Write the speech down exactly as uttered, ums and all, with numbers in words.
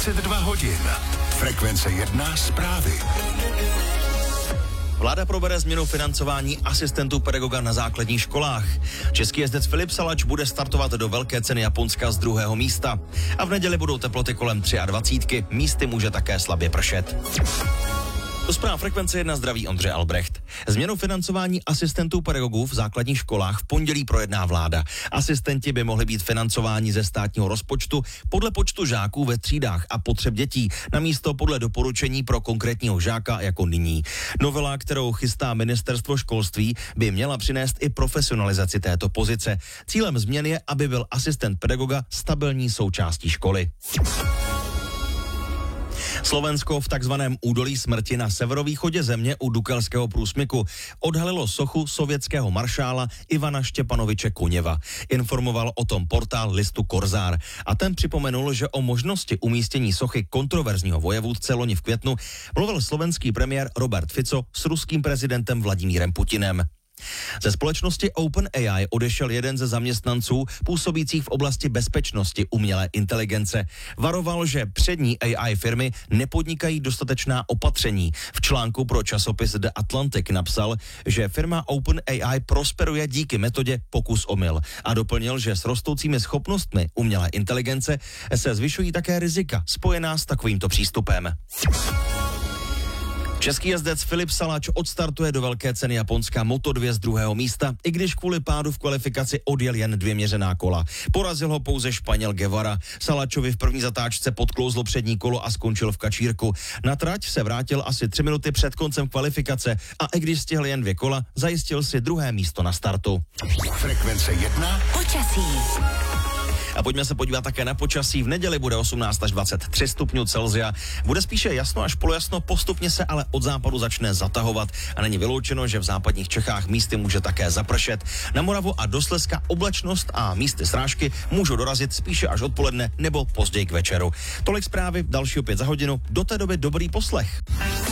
dvacet dva hodin. Frekvence jedna zprávy. Vláda probere změnu financování asistentů pedagoga na základních školách. Český jezdec Filip Salač bude startovat do velké ceny Japonska z druhého místa. A v neděli budou teploty kolem dvacet tři, místy může také slabě pršet. Do zpráv Frekvence jedna zdraví Ondřej Albrecht. Změnu financování asistentů pedagogů v základních školách v pondělí projedná vláda. Asistenti by mohli být financováni ze státního rozpočtu podle počtu žáků ve třídách a potřeb dětí, namísto podle doporučení pro konkrétního žáka jako nyní. Novela, kterou chystá ministerstvo školství, by měla přinést i profesionalizaci této pozice. Cílem změn je, aby byl asistent pedagoga stabilní součástí školy. Slovensko v takzvaném údolí smrti na severovýchodě země u Dukelského průsmyku odhalilo sochu sovětského maršála Ivana Štěpanoviče Koněva. Informoval o tom portál listu Korzár a ten připomenul, že o možnosti umístění sochy kontroverzního vojevůdce loni v květnu mluvil slovenský premiér Robert Fico s ruským prezidentem Vladimírem Putinem. Ze společnosti OpenAI odešel jeden ze zaměstnanců působících v oblasti bezpečnosti umělé inteligence. Varoval, že přední A I firmy nepodnikají dostatečná opatření. V článku pro časopis The Atlantic napsal, že firma OpenAI prosperuje díky metodě pokus omyl a doplnil, že s rostoucími schopnostmi umělé inteligence se zvyšují také rizika spojená s takovýmto přístupem. Český jezdec Filip Salač odstartuje do velké ceny Japonska Moto dva z druhého místa, i když kvůli pádu v kvalifikaci odjel jen dvě měřená kola. Porazil ho pouze Španěl Guevara. Salačovi v první zatáčce podklouzlo přední kolo a skončil v kačírku. Na trať se vrátil asi tři minuty před koncem kvalifikace a i když stihl jen dvě kola, zajistil si druhé místo na startu. Frekvence jedna. Počasí. A pojďme se podívat také na počasí. V neděli bude osmnáct až dvacet tři stupňů Celsia. Bude spíše jasno až polojasno, postupně se ale od západu začne zatahovat a není vyloučeno, že v západních Čechách místy může také zapršet. Na Moravu a do Slezska oblačnost a místy srážky můžou dorazit spíše až odpoledne nebo později k večeru. Tolik zprávy, další opět za hodinu. Do té doby dobrý poslech.